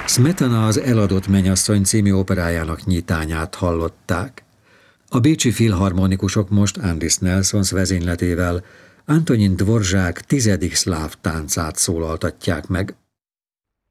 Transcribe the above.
Smetana az Eladott mennyasszony című operájának nyitányát hallották. A bécsi filharmonikusok most Andris Nelsons vezényletével Antonin Dvorzsák 10. szláv táncát szólaltatják meg.